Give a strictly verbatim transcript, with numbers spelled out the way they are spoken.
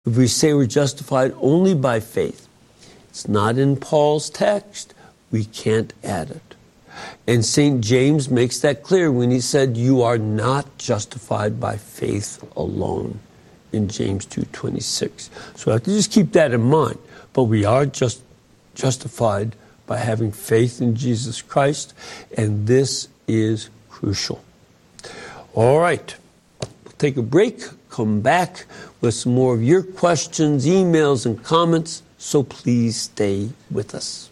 If we say we're justified only by faith, it's not in Paul's text, we can't add it. And Saint James makes that clear when he said, you are not justified by faith alone, in James two twenty-six. So I have to just keep that in mind. But we are just justified by having faith in Jesus Christ, and this is crucial. All right, we'll take a break, come back with some more of your questions, emails, and comments, so please stay with us.